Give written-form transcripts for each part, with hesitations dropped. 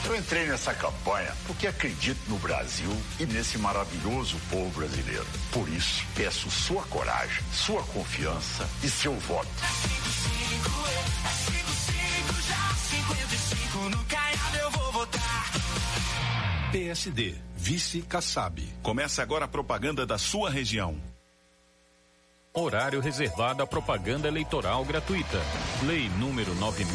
Eu entrei nessa campanha porque acredito no Brasil e nesse maravilhoso povo brasileiro. Por isso, peço sua coragem, sua confiança e seu voto. No Caiado eu vou votar. PSD, Vice Kassab. Começa agora a propaganda da sua região. Horário reservado à propaganda eleitoral gratuita. Lei número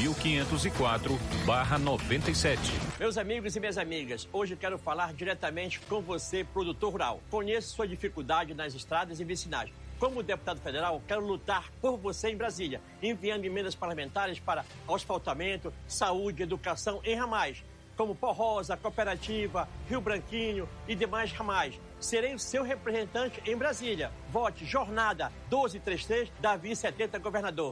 9504/97. Meus amigos e minhas amigas, hoje quero falar diretamente com você, produtor rural. Conheço sua dificuldade nas estradas e vicinais. Como deputado federal, quero lutar por você em Brasília, enviando emendas parlamentares para asfaltamento, saúde, educação em ramais, como Pó Rosa, Cooperativa, Rio Branquinho e demais ramais. Serei o seu representante em Brasília. Vote Jornada 1233, Davi 70, governador.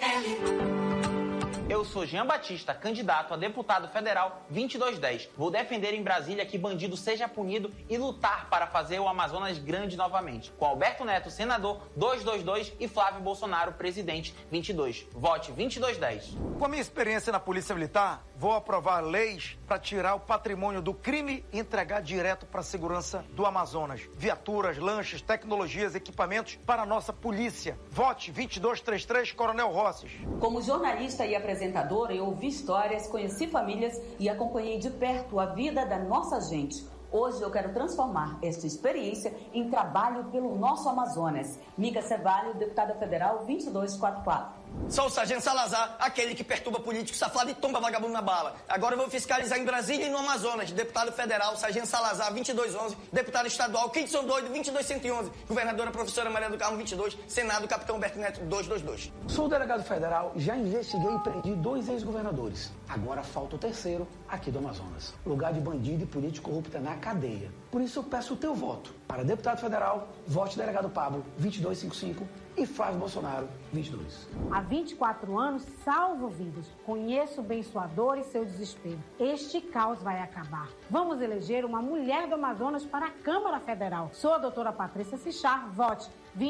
Eu sou Jean Batista, candidato a deputado federal 2210. Vou defender em Brasília que bandido seja punido e lutar para fazer o Amazonas grande novamente. Com Alberto Neto, senador 222 e Flávio Bolsonaro, presidente 22. Vote 2210. Com a minha experiência na Polícia Militar, vou aprovar leis para tirar o patrimônio do crime e entregar direto para a segurança do Amazonas. Viaturas, lanchas, tecnologias, equipamentos para a nossa polícia. Vote 2233, Coronel Rosses. Como jornalista e apresentadora, eu ouvi histórias, conheci famílias e acompanhei de perto a vida da nossa gente. Hoje eu quero transformar esta experiência em trabalho pelo nosso Amazonas. Miga Cevalho, deputada federal 2244. Sou o Sargento Salazar, aquele que perturba político safado e tomba vagabundo na bala. Agora eu vou fiscalizar em Brasília e no Amazonas. Deputado federal, Sargento Salazar, 2211. Deputado estadual, Kidson Doido, 22111. Governadora professora Maria do Carmo, 22. Senado, Capitão Humberto Neto, 222. Sou delegado federal, já investiguei e prendi 2 ex-governadores. Agora falta o terceiro, aqui do Amazonas. Lugar de bandido e político corrupto na cadeia. Por isso eu peço o teu voto. Para deputado federal, vote delegado Pablo, 2255. E Flávio Bolsonaro, 22. Há 24 anos, salvo vidas. Conheço bem sua dor e seu desespero. Este caos vai acabar. Vamos eleger uma mulher do Amazonas para a Câmara Federal. Sou a doutora Patrícia Sichar. Vote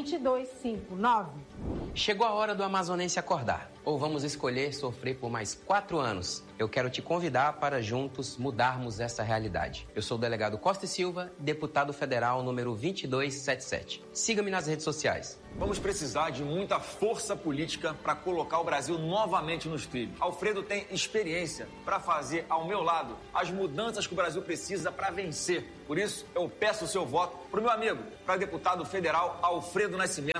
2259. Chegou a hora do amazonense acordar. Ou vamos escolher sofrer por mais 4 anos. Eu quero te convidar para juntos mudarmos essa realidade. Eu sou o delegado Costa e Silva, deputado federal número 2277. Siga-me nas redes sociais. Vamos precisar de muita força política para colocar o Brasil novamente nos trilhos. Alfredo tem experiência para fazer ao meu lado as mudanças que o Brasil precisa para vencer. Por isso, eu peço o seu voto para o meu amigo, para deputado federal Alfredo Nascimento,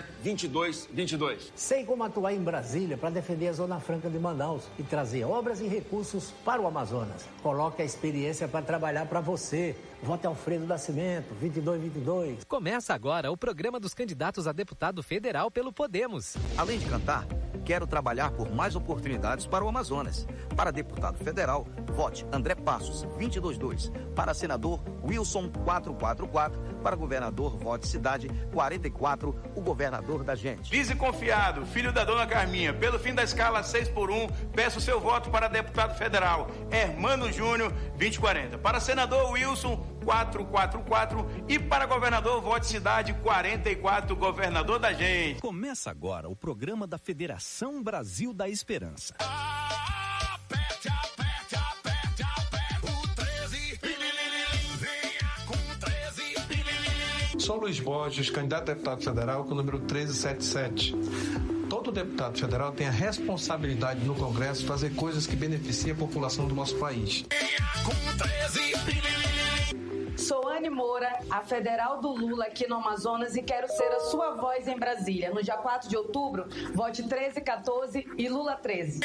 2222. Sei como atuar em Brasília para defender a Zona Franca de Manaus e trazer obras e recursos para o Amazonas. Coloque a experiência para trabalhar para você. Vote Alfredo Nascimento, 2222. Começa agora o programa dos candidatos a deputado federal pelo Podemos. Além de cantar, quero trabalhar por mais oportunidades para o Amazonas. Para deputado federal, vote André Passos, 222. Para senador, Wilson, 444. Para governador, vote Cidade, 44, o governador da gente. Vice Confiado, filho da dona Carminha, pelo fim da escala 6x1, peço seu voto para deputado federal, Hermano Júnior, 2040. Para senador, Wilson, 444. E para governador, vote Cidade, 44, governador da gente. Começa agora o programa da Federação Brasil da Esperança. Sou Luiz Borges, candidato a deputado federal com o número 1377. Todo deputado federal tem a responsabilidade no Congresso de fazer coisas que beneficiem a população do nosso país. Sou Anne Moura, a federal do Lula aqui no Amazonas e quero ser a sua voz em Brasília. No dia 4 de outubro, vote 1314 e Lula 13.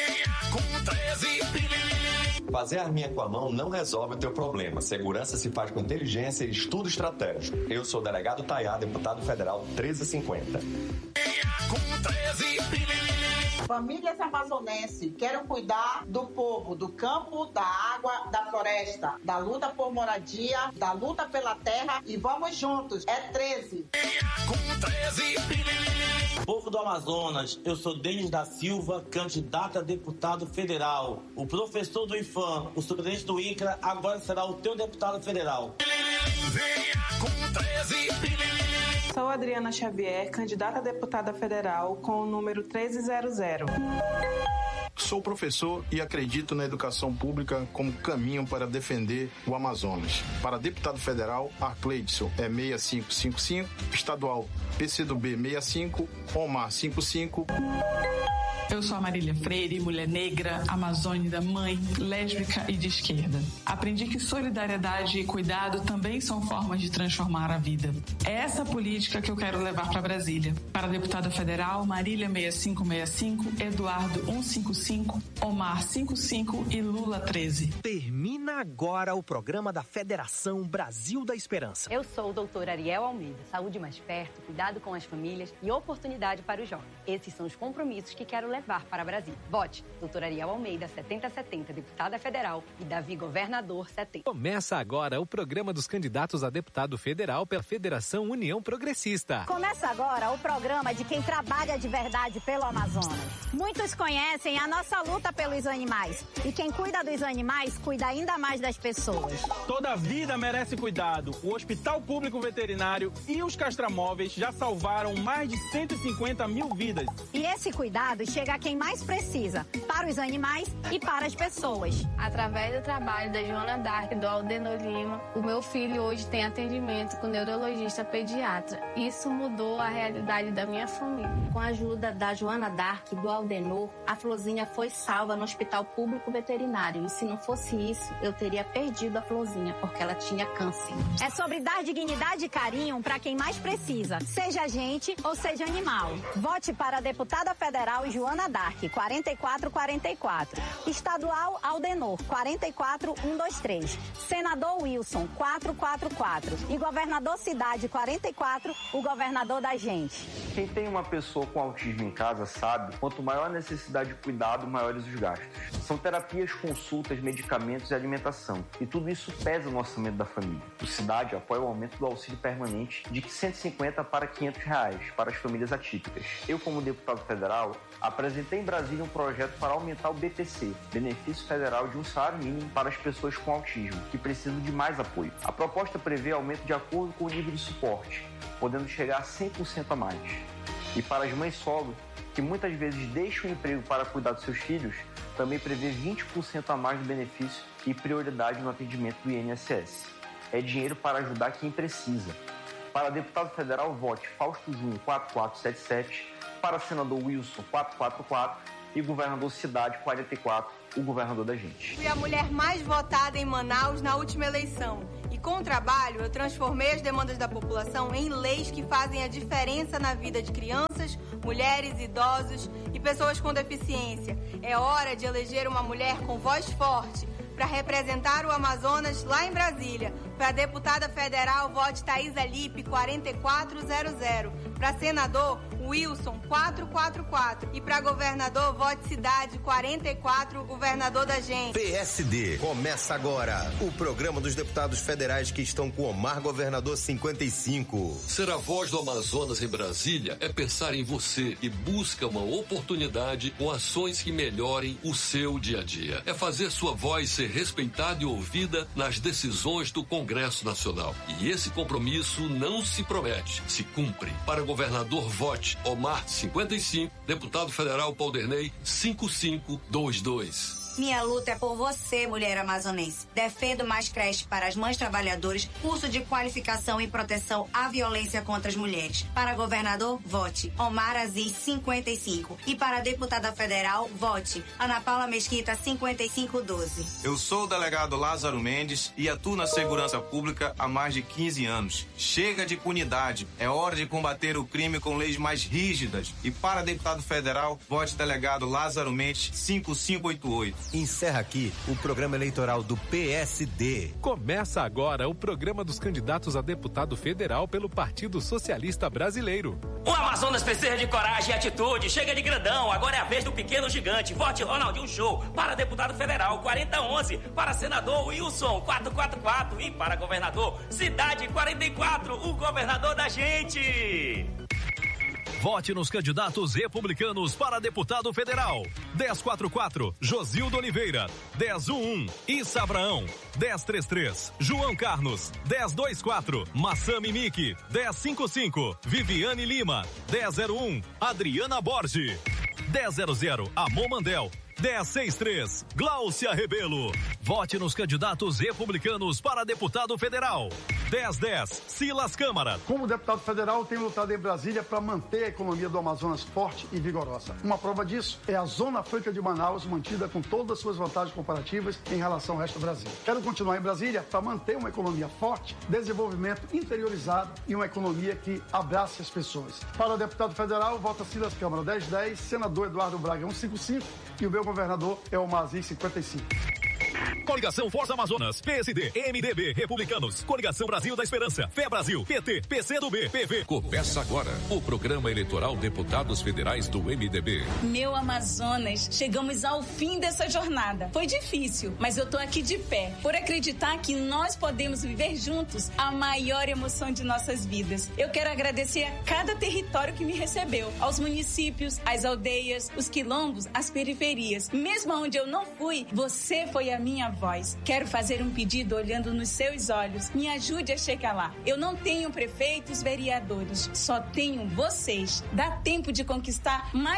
Fazer arminha com a mão não resolve o teu problema. Segurança se faz com inteligência e estudo estratégico. Eu sou o delegado Tayá, deputado federal 1350. Famílias amazonenses, quero cuidar do povo, do campo, da água, da floresta, da luta por moradia, da luta pela terra e vamos juntos. É 13. Povo do Amazonas, eu sou Denis da Silva, candidato a deputado federal. O professor do IFAM, o superintendente do INCRA, agora será o teu deputado federal. Sou Adriana Xavier, candidata a deputada federal com o número 1300. Sou professor e acredito na educação pública como caminho para defender o Amazonas. Para deputado federal, Arcleidson é 6555, estadual PCdoB 65, Omar 55. Eu sou a Marília Freire, mulher negra, amazônica, mãe, lésbica e de esquerda. Aprendi que solidariedade e cuidado também são formas de transformar a vida. É essa política que eu quero levar para Brasília. Para a deputada federal, Marília 6565, Eduardo 155, Omar 55 e Lula 13. Termina agora o programa da Federação Brasil da Esperança. Eu sou o doutor Ariel Almeida. Saúde mais perto, cuidado com as famílias e oportunidade para os jovens. Esses são os compromissos que quero levar para Brasília. Vote doutor Ariel Almeida, 7070, deputada federal, e Davi, governador, 70. Começa agora o programa dos candidatos a deputado federal pela Federação União Progressista. Começa agora o programa de quem trabalha de verdade pelo Amazonas. Muitos conhecem a nossa luta pelos animais. E quem cuida dos animais, cuida ainda mais das pessoas. Toda vida merece cuidado. O Hospital Público Veterinário e os castramóveis já salvaram mais de 150 mil vidas. E esse cuidado chega a quem mais precisa, para os animais e para as pessoas. Através do trabalho da Joana Dark e do Aldenor Lima, o meu filho hoje tem atendimento com o neurologista pediatra. Isso mudou a realidade da minha família. Com a ajuda da Joana Dark e do Aldenor, a Florzinha foi salva no Hospital Público Veterinário. E se não fosse isso, eu teria perdido a Florzinha, porque ela tinha câncer. É sobre dar dignidade e carinho para quem mais precisa, seja gente ou seja animal. Vote para a deputada federal Joana Dark, 4444. Estadual Aldenor, 44123. Senador Wilson, 444. E governador Cidade, 44, o governador da gente. Quem tem uma pessoa com autismo em casa sabe, quanto maior a necessidade de cuidado, maiores os gastos. São terapias, consultas, medicamentos e alimentação. E tudo isso pesa no orçamento da família. O Cidade apoia o aumento do auxílio permanente de 150 para R$500 para as famílias atípicas. Eu, como deputado federal, apresentei em Brasília um projeto para aumentar o BPC, Benefício Federal de um Salário Mínimo para as pessoas com autismo, que precisam de mais apoio. A proposta prevê aumento de acordo com o nível de suporte, podendo chegar a 100% a mais. E para as mães solo, que muitas vezes deixam o emprego para cuidar dos seus filhos, também prevê 20% a mais do benefício e prioridade no atendimento do INSS. É dinheiro para ajudar quem precisa. Para deputado federal, vote Fausto Júnior 4477, para senador Wilson 444 e governador Cidade 44, o governador da gente. Fui a mulher mais votada em Manaus na última eleição. E com o trabalho, eu transformei as demandas da população em leis que fazem a diferença na vida de crianças, mulheres, idosos e pessoas com deficiência. É hora de eleger uma mulher com voz forte para representar o Amazonas lá em Brasília. Para deputada federal, vote Thaisa Lippe, 4400. Para senador, Wilson, 444. E para governador, vote Cidade, 44, governador da gente. PSD. Começa agora o programa dos deputados federais que estão com Omar, governador 55. Ser a voz do Amazonas em Brasília é pensar em você e busca uma oportunidade com ações que melhorem o seu dia a dia. É fazer sua voz ser respeitada e ouvida nas decisões do Congresso Nacional. E esse compromisso não se promete, se cumpre. Para governador, vote Omar 55, deputado federal Pauderney 5522. Minha luta é por você, mulher amazonense. Defendo mais creche para as mães trabalhadoras, curso de qualificação e proteção à violência contra as mulheres. Para governador, vote Omar Aziz, 55. E para deputada federal, vote Ana Paula Mesquita, 5512. Eu sou o delegado Lázaro Mendes e atuo na segurança pública há mais de 15 anos. Chega de impunidade. É hora de combater o crime com leis mais rígidas. E para deputado federal, vote delegado Lázaro Mendes, 5588. Encerra aqui o programa eleitoral do PSD. Começa agora o programa dos candidatos a deputado federal pelo Partido Socialista Brasileiro. O Amazonas precisa de coragem e atitude. Chega de grandão, agora é a vez do pequeno gigante. Vote Ronaldinho Show para deputado federal 4011, para senador Wilson 444 e para governador Cidade 44, o governador da gente. Vote nos candidatos republicanos para deputado federal. 1044, Josildo Oliveira. 1011, Issa Abraão. 1033, João Carlos. 1024, Massami Miki. 1055, Viviane Lima. 1001, Adriana Borges. 1000, Amon Mandel. 1063, Gláucia Rebelo. Vote nos candidatos republicanos para deputado federal. 1010, Silas Câmara. Como deputado federal, tenho lutado em Brasília para manter a economia do Amazonas forte e vigorosa. Uma prova disso é a Zona Franca de Manaus, mantida com todas as suas vantagens comparativas em relação ao resto do Brasil. Quero continuar em Brasília para manter uma economia forte, desenvolvimento interiorizado e uma economia que abrace as pessoas. Para deputado federal, vota Silas Câmara 1010, senador Eduardo Braga 155 e o meu governador é o Mazi 55. Coligação Força Amazonas, PSD, MDB, Republicanos, Coligação Brasil da Esperança, Fé Brasil, PT, PCdoB, PV. Começa agora o programa eleitoral Deputados Federais do MDB. Meu Amazonas, chegamos ao fim dessa jornada. Foi difícil, mas eu tô aqui de pé, por acreditar que nós podemos viver juntos a maior emoção de nossas vidas. Eu quero agradecer a cada território que me recebeu, aos municípios, às aldeias, os quilombos, as periferias. Mesmo onde eu não fui, você foi a minha voz. Quero fazer um pedido olhando nos seus olhos. Me ajude a chegar lá. Eu não tenho prefeitos, vereadores, só tenho vocês. Dá tempo de conquistar mais